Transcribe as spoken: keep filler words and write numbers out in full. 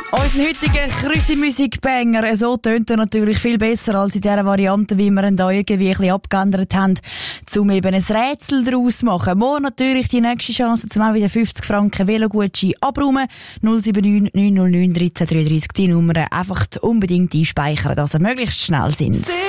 Unser heutiger Krüsi-Musik-Banger, so tönt er natürlich viel besser als in dieser Variante, wie wir ihn da irgendwie ein bisschen abgeändert haben, um eben ein Rätsel daraus zu machen. Morgen natürlich die nächste Chance, zum auch wieder fünfzig Franken Velogutschein abräumen. null sieben neun neun null neun eins drei drei drei, die Nummer einfach unbedingt einspeichern, dass ihr möglichst schnell sind.